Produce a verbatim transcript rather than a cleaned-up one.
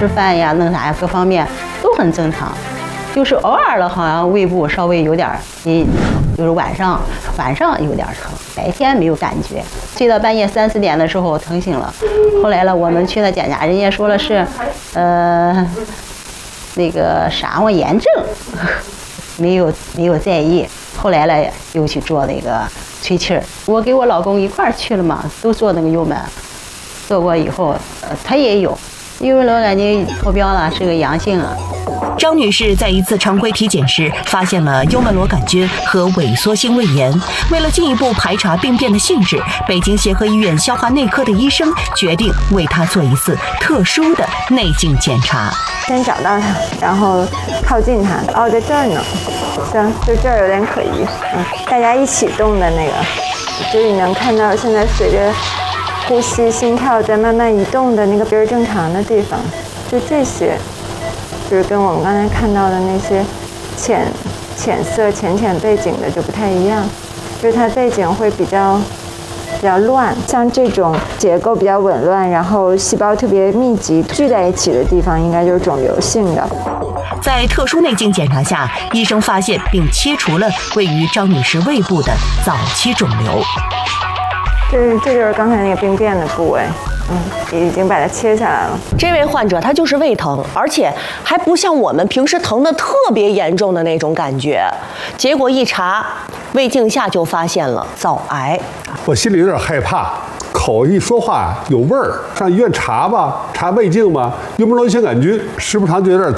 吃饭呀、弄啥呀，各方面都很正常。就是偶尔的，好像胃部稍微有点阴，就是晚上晚上有点疼，白天没有感觉。睡到半夜三四点的时候疼醒了，后来了我们去那检查，人家说了是，呃，那个啥嘛炎症，没有没有在意。后来了又去做那个吹气儿，我给我老公一块儿去了嘛，都做那个幽门，做过以后，呃，他也有，因为老感觉脱标了，是个阳性啊。 张女士在一次常规体检时发现了幽门螺杆菌和萎缩性胃炎。为了进一步排查病变的性质，北京协和医院消化内科的医生决定为她做一次特殊的内镜检查。 先找到她，然后靠近她。哦，在这儿呢。行，就这儿有点可疑。嗯，大家一起动的那个，就是你能看到现在随着呼吸、心跳在慢慢移动的那个边儿正常的地方，就这些。就是跟我们刚才看到的那些浅浅色、浅浅背景的就不太一样，就是它背景会比较比较乱，像这种结构比较紊乱，然后细胞特别密集聚在一起的地方，应该就是肿瘤性的。 在特殊内镜检查下，医生发现并切除了位于张女士胃部的早期肿瘤。 这是这就是刚才那个病变的部位。嗯，已经把它切下来了。 这位患者他就是胃疼，而且还不像我们平时疼的特别严重的那种感觉。结果一查，胃镜下就发现了早癌。 我心里有点害怕，口一说话有味儿，上医院查吧，查胃镜吧，幽门螺旋杆菌，时不常就有点